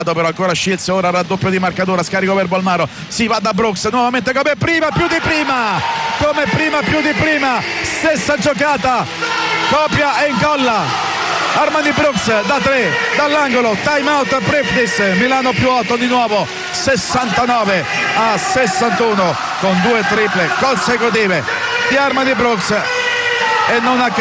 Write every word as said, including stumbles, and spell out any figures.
però ancora Shields, ora raddoppio di marcatura, scarico per Bolmaro, si va da Brooks nuovamente come prima, più di prima come prima, più di prima, stessa giocata, copia e incolla Armani Brooks da tre, dall'angolo, time out Priptis, Milano più otto di nuovo, sessantanove a sessantuno con due triple consecutive di Armani Brooks e non a caso